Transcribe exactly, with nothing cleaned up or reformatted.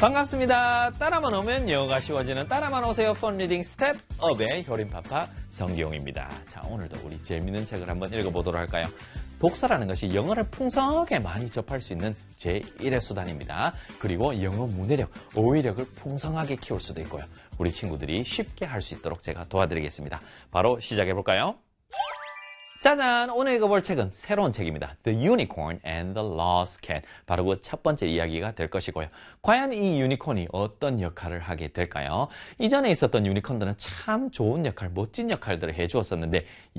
반갑습니다. 따라만 오면 영어가 쉬워지는 따라만 오세요. 펀 리딩 스텝업의 효림파파 성기용입니다. 자, 오늘도 우리 재밌는 책을 한번 읽어보도록 할까요? 독서라는 것이 영어를 풍성하게 많이 접할 수 있는 제일의 수단입니다. 그리고 영어 문해력, 어휘력을 풍성하게 키울 수도 있고요. 우리 친구들이 쉽게 할 수 있도록 제가 도와드리겠습니다. 바로 시작해볼까요? 짜잔! 오늘 읽어볼 책은 새로운 책입니다. The Unicorn and the Lost Cat. 바로 그 첫 번째 이야기가 될 것이고요. 과연 이 유니콘이 어떤 역할을 하게 될까요? 이전에 있었던 유니콘들은 참 좋은 역할, 멋진 역할들을 해주었었는데